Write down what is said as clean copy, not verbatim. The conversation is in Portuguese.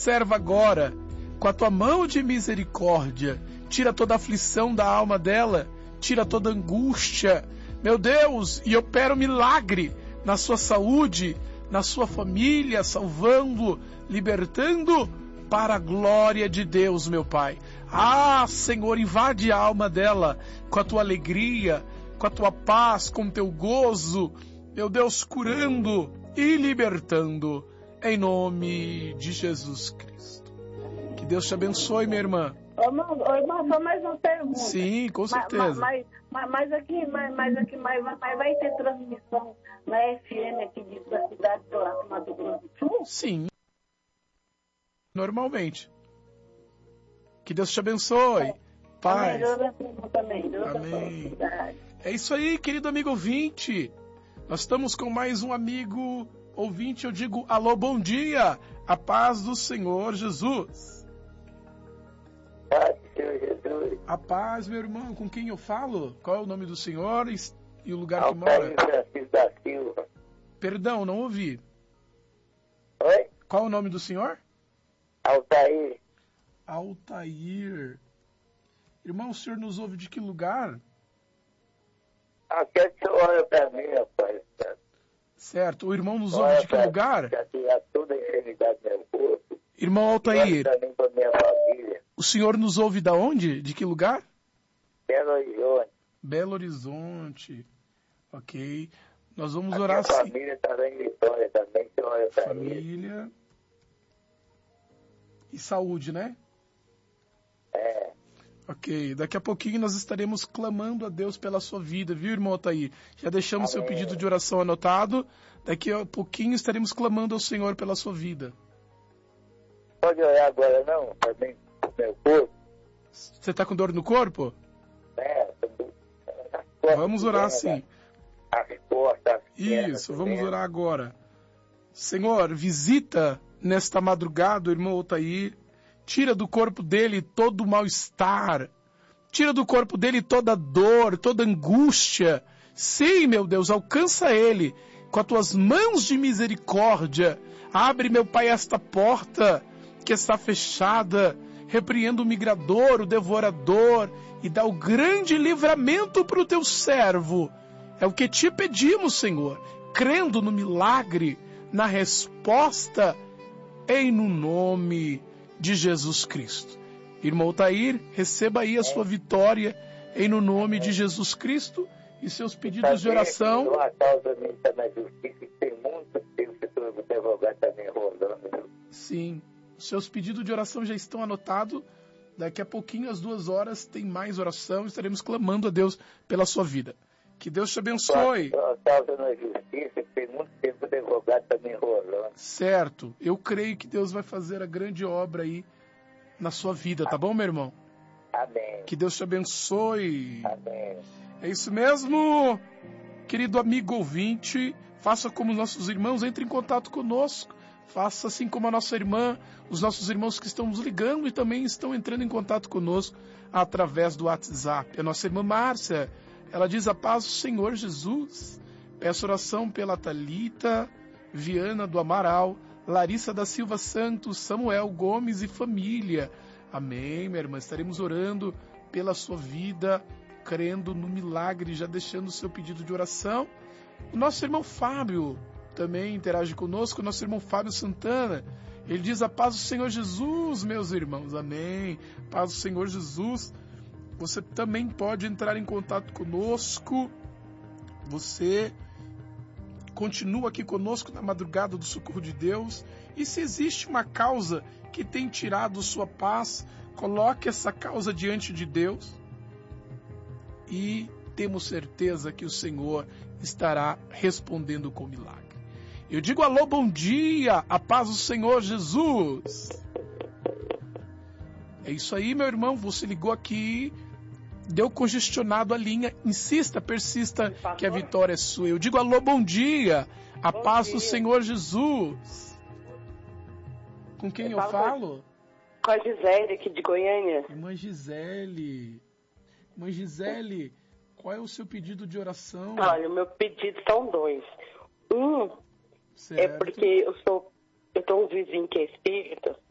serva agora, com a tua mão de misericórdia, tira toda a aflição da alma dela, tira toda a angústia, meu Deus, e opera um milagre na sua saúde, na sua família, salvando, libertando, para a glória de Deus, meu Pai. Ah, Senhor, invade a alma dela com a tua alegria, com a tua paz, com o teu gozo, meu Deus, curando e libertando, em nome de Jesus Cristo. Que Deus te abençoe, minha irmã. Ô, irmão, só mais uma pergunta. Sim, com certeza. Mas aqui vai ter transmissão na FM aqui da cidade do Mato Grosso do Sul? Sim. Normalmente. Que Deus te abençoe. Paz. Amém. É isso aí, querido amigo ouvinte. Nós estamos com mais um amigo ouvinte. Eu digo alô, bom dia. A paz do Senhor Jesus. Paz do Senhor Jesus. A paz, meu irmão. Com quem eu falo? Qual é o nome do Senhor e o lugar que mora? Francisco da Silva. Perdão, não ouvi. Oi? Qual é o nome do senhor? Altair. Altair. Irmão, o senhor nos ouve de que lugar? Quer que o senhor olhe para mim, rapaz? Certo. O irmão nos ouve de que lugar? Já tirar toda a enfermidade do meu corpo. Irmão Altair. Para mim, para minha família. O senhor nos ouve da onde? De que lugar? Belo Horizonte. Belo Horizonte. Ok. Nós vamos orar sim. A família está em Vitória também, que olha para mim. Família e saúde, né? É. Ok, daqui a pouquinho nós estaremos clamando a Deus pela sua vida, viu, irmão Altair? Já deixamos seu pedido de oração anotado. Daqui a pouquinho estaremos clamando ao Senhor pela sua vida. Pode orar agora não? Para mim, pro meu corpo. Você está com dor no corpo? É. Vamos orar sim. As costas. Isso, vamos orar agora. Senhor, visita nesta madrugada o irmão Altair. Tira do corpo dele todo o mal-estar. Tira do corpo dele toda dor, toda angústia. Sim, meu Deus, alcança ele com as tuas mãos de misericórdia. Abre, meu Pai, esta porta que está fechada. Repreenda o migrador, o devorador, e dá o grande livramento para o teu servo. É o que te pedimos, Senhor, crendo no milagre, na resposta, em no nome de Jesus Cristo. Irmão Altair, receba aí a sua vitória, em no nome de Jesus Cristo, e seus pedidos de oração. Uma causa minha está na justiça, que tem muito tempo que o advogado está me enrolando. Sim, seus pedidos de oração já estão anotados. Daqui a pouquinho, às 2 horas, tem mais oração. Estaremos clamando a Deus pela sua vida. Que Deus te abençoe. Uma causa na justiça, que tem muito tempo que o advogado está me enrolando. Certo, eu creio que Deus vai fazer a grande obra aí na sua vida, tá bom, meu irmão? Amém. Que Deus te abençoe. Amém. É isso mesmo, querido amigo ouvinte. Faça como nossos irmãos, entre em contato conosco. Faça assim como a nossa irmã, os nossos irmãos que estão nos ligando e também estão entrando em contato conosco através do WhatsApp. A nossa irmã Márcia, ela diz: a paz do Senhor Jesus. Peço oração pela Thalita, Viana do Amaral, Larissa da Silva Santos, Samuel Gomes e família. Amém, minha irmã. Estaremos orando pela sua vida, crendo no milagre, já deixando o seu pedido de oração. O nosso irmão Fábio também interage conosco, o nosso irmão Fábio Santana. Ele diz: a paz do Senhor Jesus, meus irmãos. Amém. Paz do Senhor Jesus. Você também pode entrar em contato conosco. Você continua aqui conosco na madrugada do Socorro de Deus. E se existe uma causa que tem tirado sua paz, coloque essa causa diante de Deus. E temos certeza que o Senhor estará respondendo com milagre. Eu digo alô, bom dia, a paz do Senhor Jesus. É isso aí, meu irmão, você ligou aqui, deu congestionado a linha, insista, persista, que a vitória é sua. Eu digo alô, bom dia, a paz do Senhor Jesus. Com quem eu falo? Com a Gisele, aqui de Goiânia. Irmã Gisele. Irmã Gisele, qual é o seu pedido de oração? Olha, o meu pedido são 2. Um Certo. é porque eu tenho um vizinho que é espírita